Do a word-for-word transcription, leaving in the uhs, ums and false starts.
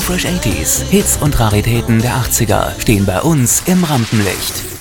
Fresh achtziger. Hits und Raritäten der achtziger stehen bei uns im Rampenlicht.